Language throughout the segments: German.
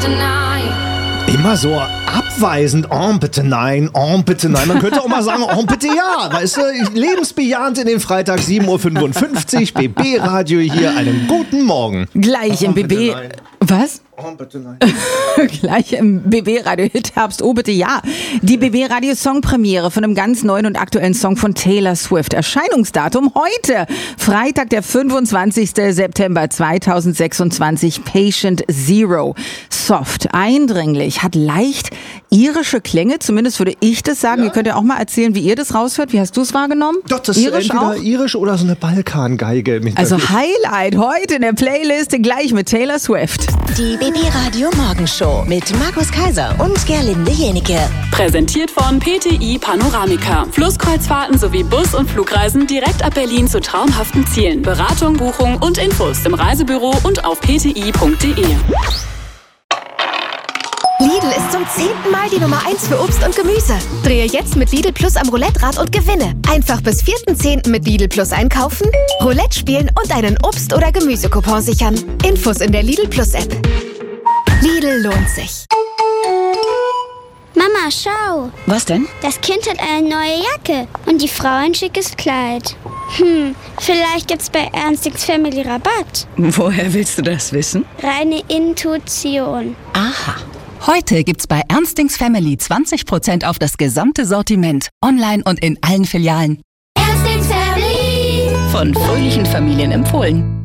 bitte nein. Immer so abweisend, oh bitte nein, oh bitte nein. Man könnte auch mal sagen, oh bitte ja. Weißt du, lebensbejahend in den Freitag 7.55 Uhr, BB-Radio hier. Einen guten Morgen. Gleich im BB... Was? Oh bitte nein. Gleich im BB-Radio Hit Herbst, oh bitte ja. Die BB-Radio Songpremiere von einem ganz neuen und aktuellen Song von Taylor Swift. Erscheinungsdatum heute, Freitag, der 25. September 2026, Patient Zero. Soft, eindringlich, hat leicht irische Klänge, zumindest würde ich das sagen. Ja. Ihr könnt ja auch mal erzählen, wie ihr das raushört. Wie hast du es wahrgenommen? Doch, das ist entweder auch irisch oder so eine Balkangeige. Also Highlight heute in der Playliste gleich mit Taylor Swift. Die BB-Radio Morgenshow mit Markus Kaiser und Gerlinde Jenike. Präsentiert von PTI Panoramica. Flusskreuzfahrten sowie Bus- und Flugreisen direkt ab Berlin zu traumhaften Zielen. Beratung, Buchung und Infos im Reisebüro und auf pti.de. Lidl ist zum 10. Mal die Nummer 1 für Obst und Gemüse. Drehe jetzt mit Lidl Plus am Roulette-Rad und gewinne. Einfach bis 4.10. mit Lidl Plus einkaufen, Roulette spielen und einen Obst- oder Gemüsecoupon sichern. Infos in der Lidl Plus App. Lidl lohnt sich. Mama, schau. Was denn? Das Kind hat eine neue Jacke und die Frau ein schickes Kleid. Vielleicht gibt's bei Ernstings Family Rabatt. Woher willst du das wissen? Reine Intuition. Aha. Heute gibt's bei Ernstings Family 20% auf das gesamte Sortiment. Online und in allen Filialen. Ernstings Family. Von fröhlichen Familien empfohlen.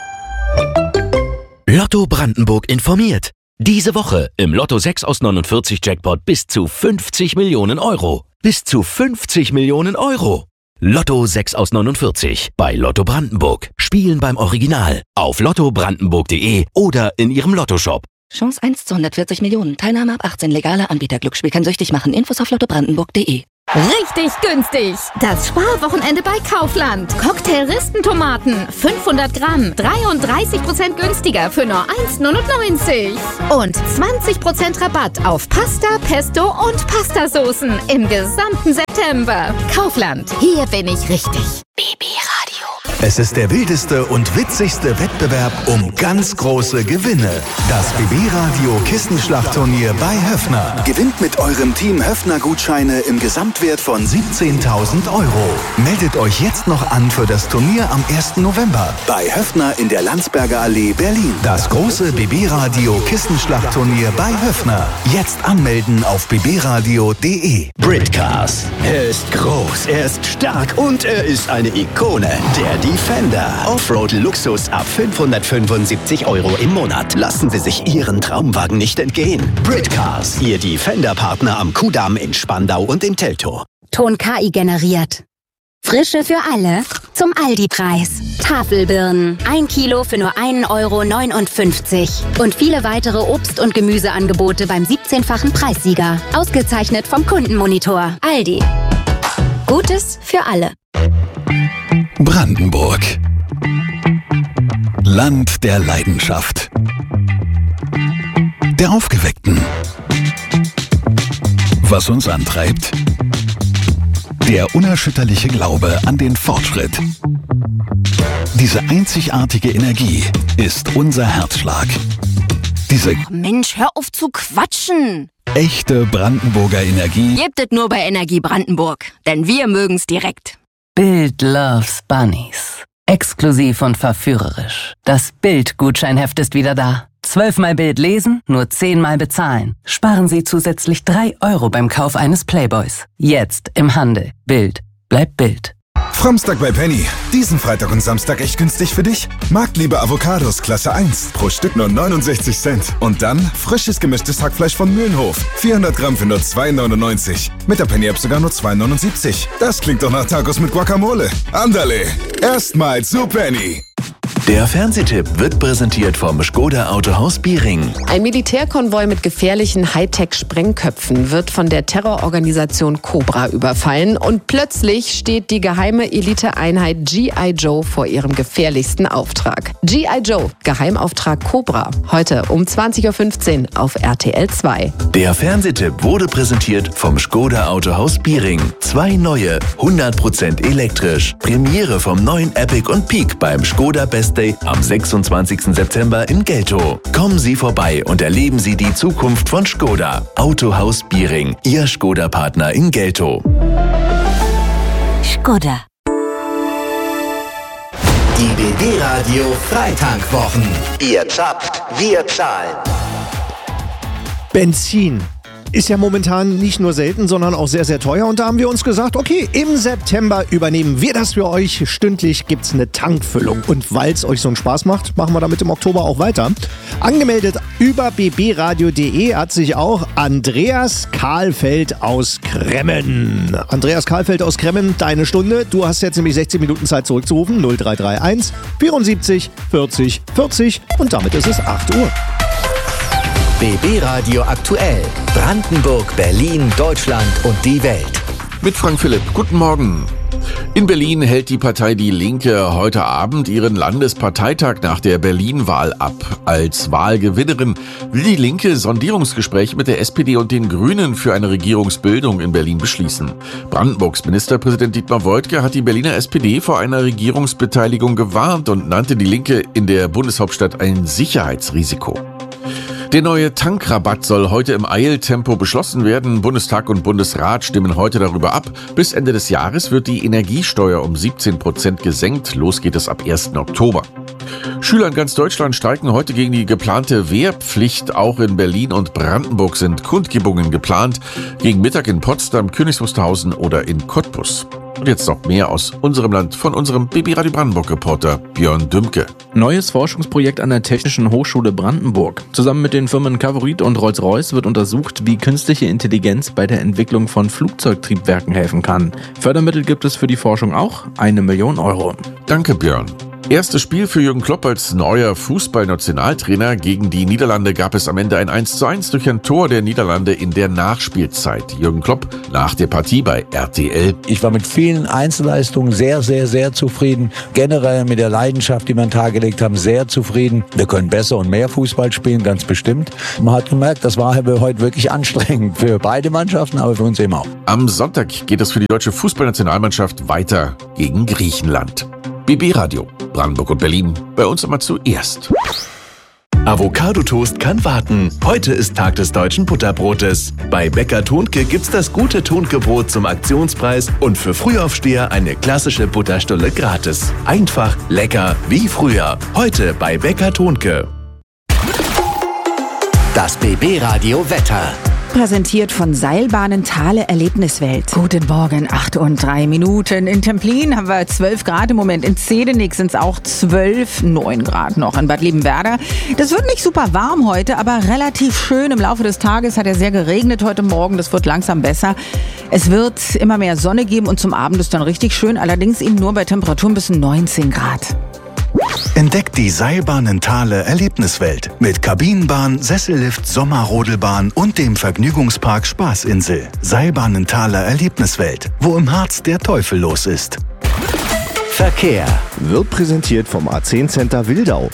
Lotto Brandenburg informiert. Diese Woche im Lotto 6 aus 49 Jackpot bis zu 50 Millionen Euro. Bis zu 50 Millionen Euro. Lotto 6 aus 49 bei Lotto Brandenburg. Spielen beim Original. Auf lottobrandenburg.de oder in Ihrem Lottoshop. Chance 1 zu 140 Millionen. Teilnahme ab 18. Legaler Anbieter. Glücksspiel kann süchtig machen. Infos auf lottobrandenburg.de. Richtig günstig! Das Sparwochenende bei Kaufland. Cocktail-Ristentomaten, 500 Gramm, 33% günstiger für nur 1,99. Und 20% Rabatt auf Pasta, Pesto und Pastasoßen im gesamten September. Kaufland, hier bin ich richtig. BB-Radio. Es ist der wildeste und witzigste Wettbewerb um ganz große Gewinne. Das BB-Radio Kissenschlachtturnier bei Höffner. Gewinnt mit eurem Team Höffner-Gutscheine im Gesamtwert von 17.000 Euro. Meldet euch jetzt noch an für das Turnier am 1. November bei Höffner in der Landsberger Allee, Berlin. Das große BB-Radio Kissenschlachtturnier bei Höffner. Jetzt anmelden auf bbradio.de. Britcars. Er ist groß, er ist stark und er ist eine Ikone. Der Defender. Offroad-Luxus ab 575 Euro im Monat. Lassen Sie sich Ihren Traumwagen nicht entgehen. Britcars. Ihr Defender-Partner am Kudamm in Spandau und in Teltow. Ton KI generiert. Frische für alle zum Aldi-Preis. Tafelbirnen. 1 Kilo für nur 1,59 €. Und viele weitere Obst- und Gemüseangebote beim 17-fachen Preissieger. Ausgezeichnet vom Kundenmonitor. Aldi. Gutes für alle. Brandenburg. Land der Leidenschaft. Der Aufgeweckten. Was uns antreibt? Der unerschütterliche Glaube an den Fortschritt. Diese einzigartige Energie ist unser Herzschlag. Diese Mensch, hör auf zu quatschen! echte Brandenburger Energie Gebt es nur bei Energie Brandenburg, denn wir mögen's direkt. Bild loves Bunnies. Exklusiv und verführerisch. Das Bild-Gutscheinheft ist wieder da. 12-mal Bild lesen, nur 10-mal bezahlen. Sparen Sie zusätzlich 3 € beim Kauf eines Playboys. Jetzt im Handel. Bild bleibt Bild. Fromstag bei Penny. Diesen Freitag und Samstag echt günstig für dich. Marktliebe Avocados Klasse 1. Pro Stück nur 69 Cent. Und dann frisches gemischtes Hackfleisch von Mühlenhof. 400 Gramm für nur 2,99. Mit der Penny-App sogar nur 2,79. Das klingt doch nach Tacos mit Guacamole. Andale. Erstmal zu Penny. Der Fernsehtipp wird präsentiert vom Škoda Autohaus Biering. Ein Militärkonvoi mit gefährlichen Hightech-Sprengköpfen wird von der Terrororganisation Cobra überfallen und plötzlich steht die geheime Eliteeinheit G.I. Joe vor ihrem gefährlichsten Auftrag. G.I. Joe, Geheimauftrag Cobra. Heute um 20.15 Uhr auf RTL 2. Der Fernsehtipp wurde präsentiert vom Škoda Autohaus Biering. 2 neue, 100% elektrisch. Premiere vom neuen Epic und Peak beim Škoda Best Birthday am 26. September in Geltow. Kommen Sie vorbei und erleben Sie die Zukunft von Škoda. Autohaus Biering, Ihr Škoda-Partner in Geltow. Škoda. Die BB Radio Freitankwochen. Ihr zappt, wir zahlen. Benzin ist ja momentan nicht nur selten, sondern auch sehr, sehr teuer. Und da haben wir uns gesagt, okay, im September übernehmen wir das für euch. Stündlich gibt's eine Tankfüllung. Und weil es euch so einen Spaß macht, machen wir damit im Oktober auch weiter. Angemeldet über bbradio.de hat sich auch Andreas Kahlfeld aus Kremmen. Andreas Kahlfeld aus Kremmen, deine Stunde. Du hast jetzt nämlich 16 Minuten Zeit zurückzurufen. 0331 74 40 40. Und damit ist es 8 Uhr. BB Radio aktuell. Brandenburg, Berlin, Deutschland und die Welt. Mit Frank Philipp. Guten Morgen. In Berlin hält die Partei Die Linke heute Abend ihren Landesparteitag nach der Berlin-Wahl ab. Als Wahlgewinnerin will die Linke Sondierungsgespräche mit der SPD und den Grünen für eine Regierungsbildung in Berlin beschließen. Brandenburgs Ministerpräsident Dietmar Woidke hat die Berliner SPD vor einer Regierungsbeteiligung gewarnt und nannte die Linke in der Bundeshauptstadt ein Sicherheitsrisiko. Der neue Tankrabatt soll heute im Eiltempo beschlossen werden. Bundestag und Bundesrat stimmen heute darüber ab. Bis Ende des Jahres wird die Energiesteuer um 17% gesenkt. Los geht es ab 1. Oktober. Schüler in ganz Deutschland streiken heute gegen die geplante Wehrpflicht. Auch in Berlin und Brandenburg sind Kundgebungen geplant. Gegen Mittag in Potsdam, Königs Wusterhausen oder in Cottbus. Und jetzt noch mehr aus unserem Land von unserem BB Radio Brandenburg-Reporter Björn Dümke. Neues Forschungsprojekt an der Technischen Hochschule Brandenburg. Zusammen mit den Firmen Favorit und Rolls-Royce wird untersucht, wie künstliche Intelligenz bei der Entwicklung von Flugzeugtriebwerken helfen kann. Fördermittel gibt es für die Forschung auch, 1 Million Euro. Danke, Björn. Erstes Spiel für Jürgen Klopp als neuer Fußballnationaltrainer. Gegen die Niederlande gab es am Ende ein 1:1 durch ein Tor der Niederlande in der Nachspielzeit. Jürgen Klopp nach der Partie bei RTL. Ich war mit vielen Einzelleistungen sehr, sehr, sehr zufrieden. Generell mit der Leidenschaft, die wir an den Tag gelegt haben, sehr zufrieden. Wir können besser und mehr Fußball spielen, ganz bestimmt. Man hat gemerkt, das war heute wirklich anstrengend für beide Mannschaften, aber für uns eben auch. Am Sonntag geht es für die deutsche Fußballnationalmannschaft weiter gegen Griechenland. BB Radio, Brandenburg und Berlin, bei uns immer zuerst. Avocado-Toast kann warten. Heute ist Tag des deutschen Butterbrotes. Bei Bäcker Thonke gibt's das gute Thonke-Brot zum Aktionspreis und für Frühaufsteher eine klassische Butterstulle gratis. Einfach, lecker, wie früher. Heute bei Bäcker Thonke. Das BB Radio Wetter. Präsentiert von Seilbahnen Thale Erlebniswelt. Guten Morgen, 8:03. In Templin haben wir 12 Grad im Moment. In Zedenix sind es auch 12, 9 Grad noch. In Bad Liebenwerda. Das wird nicht super warm heute, aber relativ schön. Im Laufe des Tages hat ja sehr geregnet heute Morgen. Das wird langsam besser. Es wird immer mehr Sonne geben und zum Abend ist dann richtig schön. Allerdings eben nur bei Temperaturen bis 19 Grad. Entdeckt die Seilbahnen Thale Erlebniswelt mit Kabinenbahn, Sessellift, Sommerrodelbahn und dem Vergnügungspark Spaßinsel. Seilbahnen Thale Erlebniswelt, wo im Harz der Teufel los ist. Verkehr wird präsentiert vom A10 Center Wildau.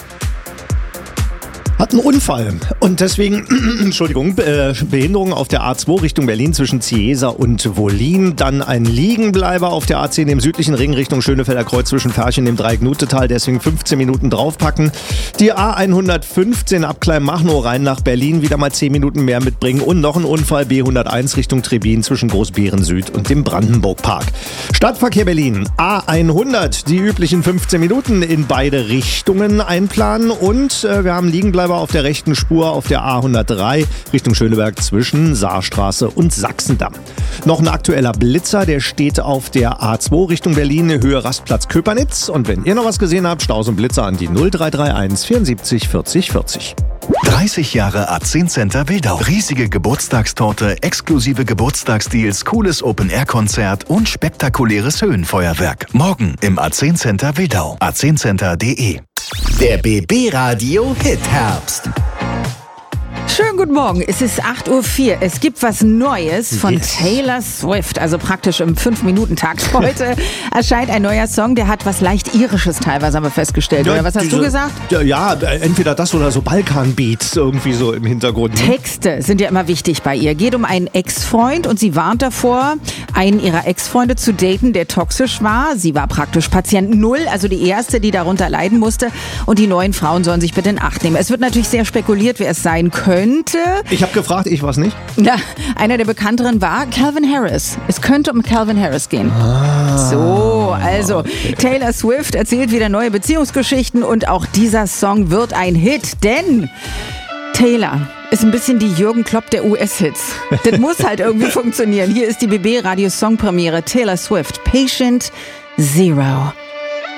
Hat einen Unfall und deswegen, Entschuldigung, Behinderung auf der A2 Richtung Berlin zwischen Ciesa und Wollin. Dann ein Liegenbleiber auf der A10 im südlichen Ring Richtung Schönefelder Kreuz zwischen Ferchen im Dreieck-Nutetal. Deswegen 15 Minuten draufpacken. Die A115 ab Kleinmachnow rein nach Berlin wieder mal 10 Minuten mehr mitbringen. Und noch ein Unfall B101 Richtung Trebin zwischen Großbeeren Süd und dem Brandenburg-Park. Stadtverkehr Berlin A100. Die üblichen 15 Minuten in beide Richtungen einplanen. Und wir haben Liegenbleiber auf der rechten Spur auf der A103 Richtung Schöneberg zwischen Saarstraße und Sachsendamm. Noch ein aktueller Blitzer, der steht auf der A2 Richtung Berlin, Höhe Rastplatz Köpernitz. Und wenn ihr noch was gesehen habt, Staus und Blitzer an die 0331 74 40 40. 30 Jahre A10 Center Wildau. Riesige Geburtstagstorte, exklusive Geburtstagsdeals, cooles Open-Air-Konzert und spektakuläres Höhenfeuerwerk. Morgen im A10 Center Wildau. a10center.de. Der BB Radio Hit Herbst. Schönen guten Morgen, es ist 8:04 Uhr. Es gibt was Neues von Taylor Swift, also praktisch im 5-Minuten-Takt. Heute erscheint ein neuer Song, der hat was leicht Irisches teilweise, haben wir festgestellt. Ja, oder was hast du gesagt? Ja, entweder das oder so Balkan-Beats irgendwie so im Hintergrund. Texte sind ja immer wichtig bei ihr. Geht um einen Ex-Freund und sie warnt davor, einen ihrer Ex-Freunde zu daten, der toxisch war. Sie war praktisch Patient Null, also die erste, die darunter leiden musste. Und die neuen Frauen sollen sich bitte in Acht nehmen. Es wird natürlich sehr spekuliert, wer es sein könnte. Ich habe gefragt, ich war's nicht. Na, einer der bekannteren war Calvin Harris. Es könnte um Calvin Harris gehen. So, also okay. Taylor Swift erzählt wieder neue Beziehungsgeschichten und auch dieser Song wird ein Hit, denn Taylor ist ein bisschen die Jürgen Klopp der US-Hits. Das muss halt irgendwie funktionieren. Hier ist die BB Radio Song Premiere Taylor Swift, Patient Zero.